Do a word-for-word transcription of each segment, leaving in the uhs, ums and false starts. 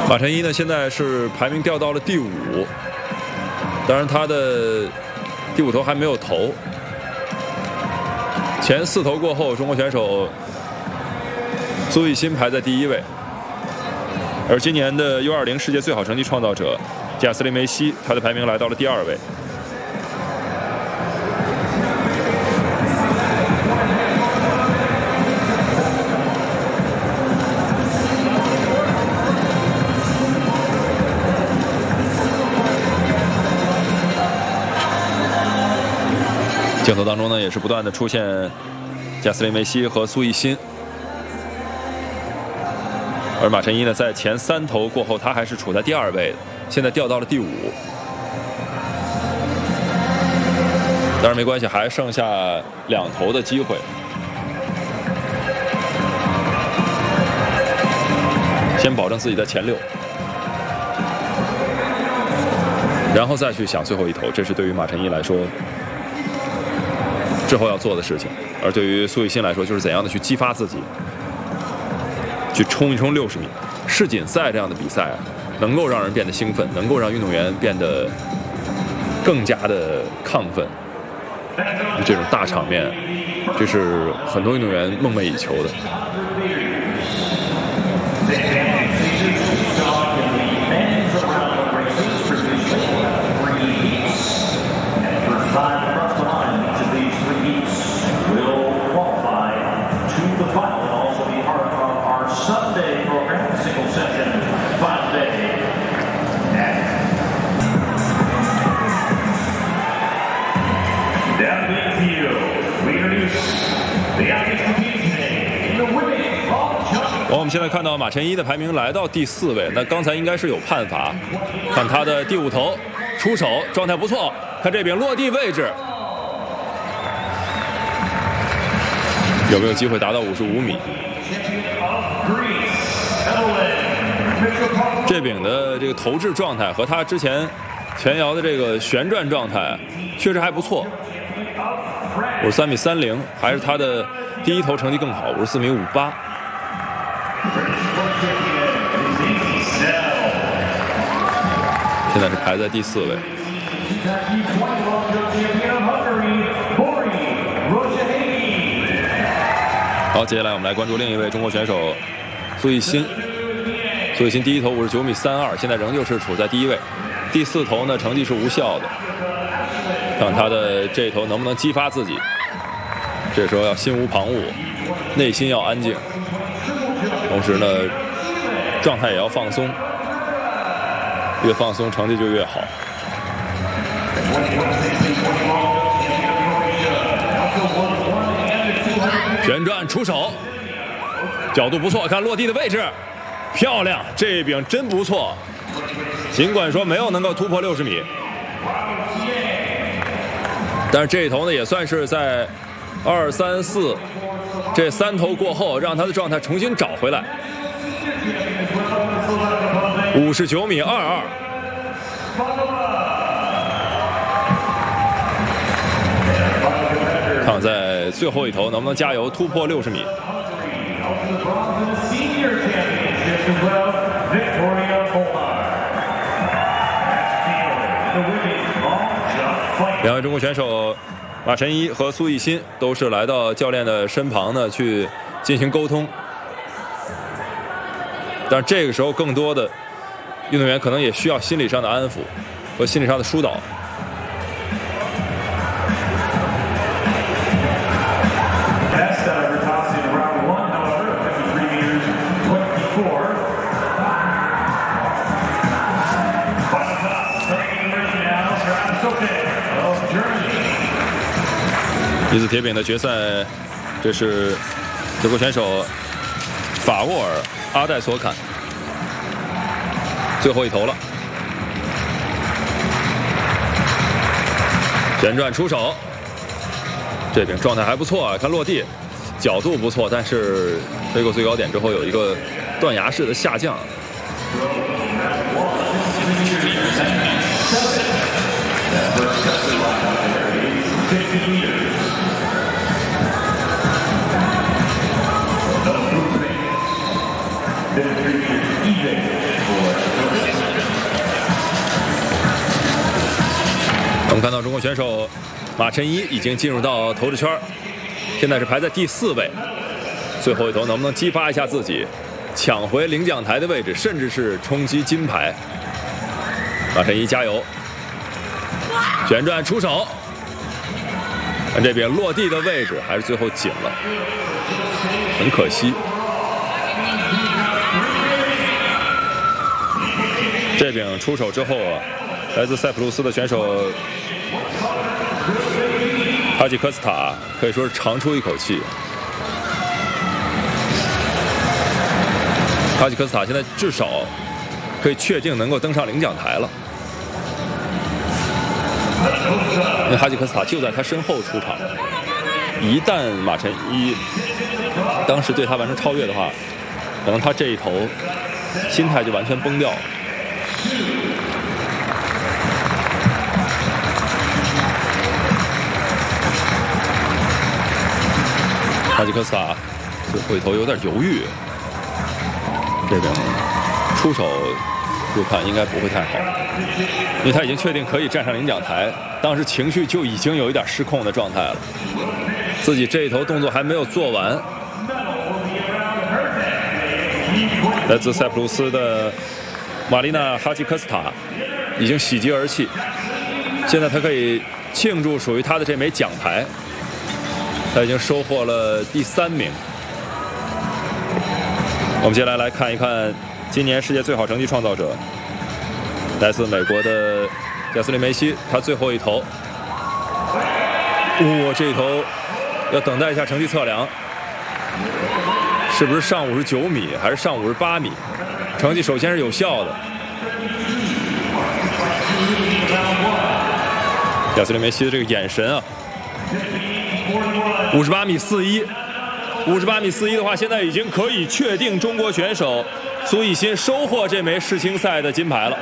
马晨一呢，现在是排名掉到了第五，当然他的第五投还没有投。前四投过后，中国选手苏翊欣排在第一位，而今年的 U 二十 世界最好成绩创造者贾斯林梅西，他的排名来到了第二位。镜头当中呢，也是不断的出现贾斯林梅西和苏翊欣，而马晨一呢，在前三投过后，他还是处在第二位的，现在掉到了第五。当然没关系，还剩下两投的机会。先保证自己的前六，然后再去想最后一投，这是对于马晨一来说之后要做的事情。而对于苏翊欣来说，就是怎样的去激发自己，去冲一冲六十米。世锦赛这样的比赛啊，能够让人变得兴奋，能够让运动员变得更加的亢奋。这种大场面，这是很多运动员梦寐以求的。我们现在看到马晨一的排名来到第四位，那刚才应该是有判罚，看他的第五投出手状态不错，看这边落地位置有没有机会达到五十五米。这饼的这个投掷状态和他之前前摇的这个旋转状态确实还不错，五十三米三零，还是他的第一投成绩更好，五十四米五八。现在是排在第四位。好，接下来我们来关注另一位中国选手苏翊欣。苏翊欣第一投五十九米三二，现在仍旧是处在第一位。第四投呢，成绩是无效的。看他的这一投能不能激发自己。这时候要心无旁骛，内心要安静，同时呢，状态也要放松。越放松，成绩就越好。旋转出手，角度不错，看落地的位置，漂亮，这一饼真不错。尽管说没有能够突破六十米，但是这一投呢，也算是在二三四这三投过后，让他的状态重新找回来。五十九米二二，看在最后一投能不能加油突破六十米。两位中国选手马晨一和苏翊欣都是来到教练的身旁呢，去进行沟通。但这个时候，更多的运动员可能也需要心理上的安抚和心理上的疏导。女子铁饼的决赛，这是德国选手法沃尔阿代索坎最后一投了，旋转出手，这饼状态还不错啊，看落地角度不错，但是飞过最高点之后有一个断崖式的下降。 Even for 们看到中国选手马晨一已经进入到头掷圈，现在是排在第四位。最后一头能不能激发一下自己，抢回领奖台的位置，甚至是冲击金牌？马晨一加油！旋转出手，看这边落地的位置还是最后紧了，很可惜。这边出手之后啊，来自塞浦路斯的选手哈吉科斯塔可以说是长出一口气。哈吉科斯塔现在至少可以确定能够登上领奖台了，因为哈吉科斯塔就在他身后出场。一旦马晨一当时对他完成超越的话，可能他这一头心态就完全崩掉了。哈吉科斯塔最后一头有点犹豫，这边出手就看应该不会太好，因为他已经确定可以站上领奖台，当时情绪就已经有一点失控的状态了，自己这一头动作还没有做完。来自塞浦路斯的玛丽娜·哈吉科斯塔已经喜极而泣，现在他可以庆祝属于他的这枚奖牌，他已经收获了第三名。我们接下来来看一看今年世界最好成绩创造者，来自美国的贾斯汀·梅西，他最后一头，哇、哦，这一头要等待一下成绩测量，是不是上五十九米还是上五十八米？成绩首先是有效的。贾斯汀·梅西的这个眼神啊，五十八米四一，五十八米四一的话，现在已经可以确定中国选手苏翊鑫收获这枚世青赛的金牌了。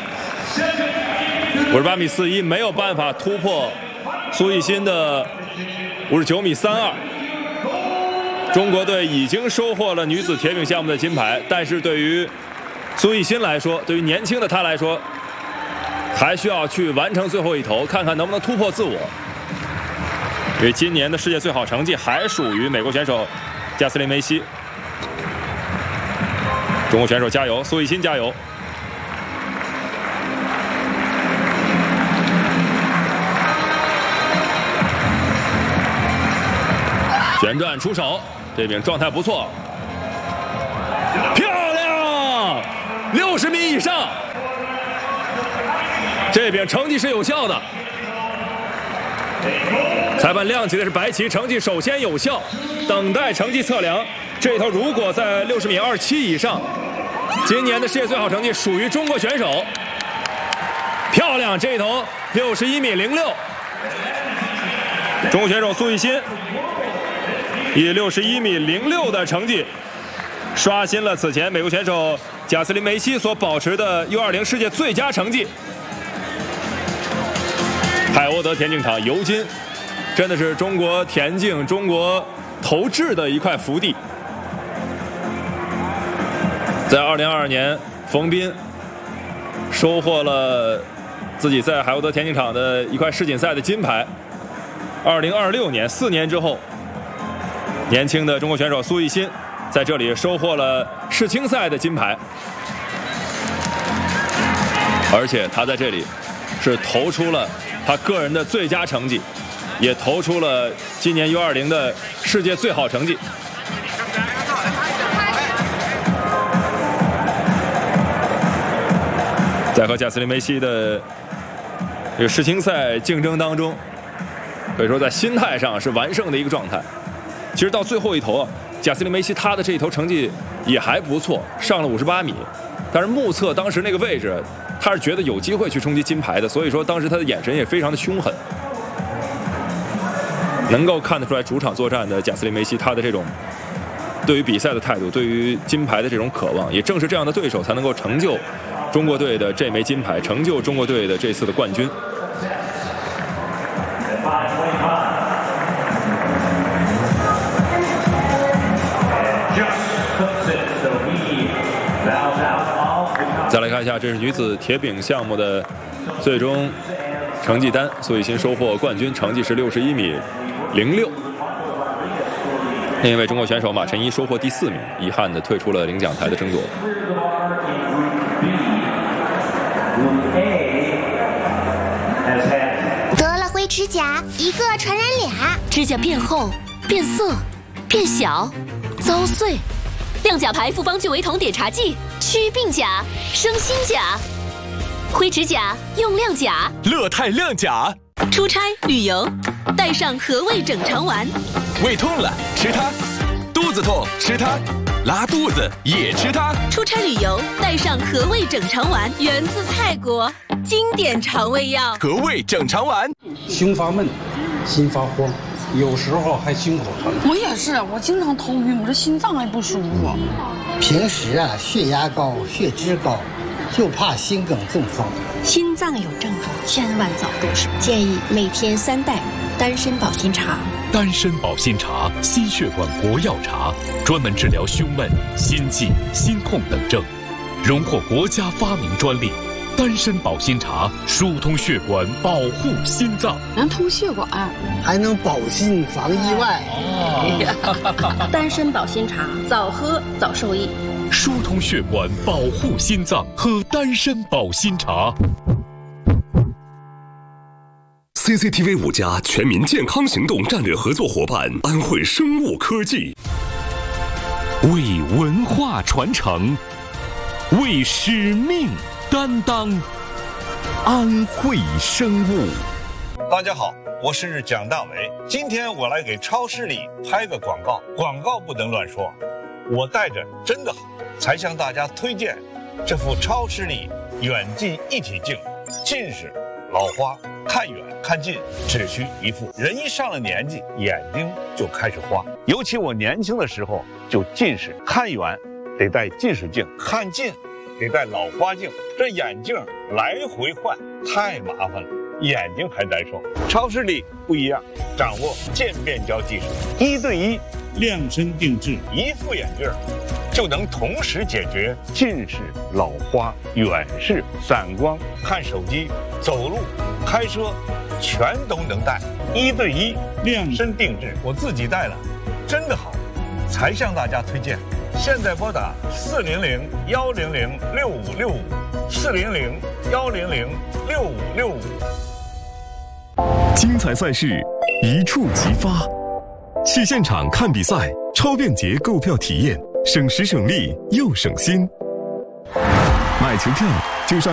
五十八米四一没有办法突破苏翊鑫的五十九米三二。中国队已经收获了女子铁饼项目的金牌，但是对于苏翊鑫来说，对于年轻的她来说，还需要去完成最后一头，看看能不能突破自我。因为今年的世界最好成绩还属于美国选手贾斯汀·梅西。中国选手加油，苏翊鑫加油！旋转出手，这边状态不错，漂亮，六十米以上，这边成绩是有效的。裁判亮起的是白旗，成绩首先有效，等待成绩测量。这头如果在六十米二七以上，今年的世界最好成绩属于中国选手。漂亮，这头六十一米零六，中国选手苏翊鑫以六十一米零六的成绩，刷新了此前美国选手贾斯汀·梅西所保持的 U 二十 世界最佳成绩。海鸥德田径场尤金，真的是中国田径、中国投掷的一块福地。在二零二二年，冯彬收获了自己在海鸥德田径场的一块世锦赛的金牌。二零二六年，四年之后，年轻的中国选手苏翊鑫在这里收获了世青赛的金牌，而且他在这里是投出了他个人的最佳成绩，也投出了今年 U 二十 的世界最好成绩。在和贾斯汀·梅西的这个世青赛竞争当中，可以说在心态上是完胜的一个状态。其实到最后一头啊，贾斯汀·梅西他的这一头成绩也还不错，上了五十八米，但是目测当时那个位置，他是觉得有机会去冲击金牌的，所以说当时他的眼神也非常的凶狠。能够看得出来，主场作战的贾斯汀·梅西他的这种对于比赛的态度，对于金牌的这种渴望，也正是这样的对手才能够成就中国队的这枚金牌，成就中国队的这次的冠军。再来看一下，这是女子铁饼项目的最终成绩单，苏雨欣收获冠军，成绩是六十一米零六。另一位中国选手马晨一收获第四名，遗憾的退出了领奖台的争夺。 得了灰指甲，一个传染俩， 指甲变厚、变色、变小、遭碎。亮甲牌复方聚维酮碘茶剂，祛病甲，生新甲。灰指甲用亮甲， 乐泰亮甲。 出差旅游，带上和味整肠丸。 胃痛了吃它，肚子痛吃它，拉肚子也吃它。 出差旅游带上和味整肠丸，源自泰国，经典肠胃药。 和味整肠丸。 胸发闷，心发慌，有时候还心口疼。 我也是，我经常头晕，我这心脏还不舒服。 平时啊，血压高，血脂高，就怕心梗中风。 心脏有症状，千万早入手。建议每天三袋丹参保心茶。 丹参保心茶，心血管国药茶，专门治疗胸闷、心悸、心痛等症，荣获国家发明专利。丹参保心茶疏通血管，保护心脏， 能通血管， 还能保心防意外。 哦、丹参保心茶，早喝早受益。 疏通血管，保护心脏，喝丹参保心茶。 C C T V 五家全民健康行动战略合作伙伴安徽生物科技， 为文化传承，为使命担当，安徽生物。 大家好，我是蒋大为，今天我来给超市里拍个广告，广告不能乱说，我带着真的好，才向大家推荐这副超视力远近一体镜，近视、老花、看远看近只需一副。人一上了年纪，眼睛就开始花，尤其我年轻的时候就近视，看远得戴近视镜，看近得戴老花镜，这眼镜来回换太麻烦了，眼睛还难受。超视力不一样，掌握渐变焦技术，一对一量身定制，一副眼镜就能同时解决近视、老花、远视、散光、看手机、走路、开车，全都能戴。一对一量身定制，我自己戴了，真的好，才向大家推荐。现在拨打四零零幺零零六五六五，四零零幺零零六五六五。 精彩赛事一触即发，去现场看比赛，超便捷购票体验，省时省力又省心。买球票就上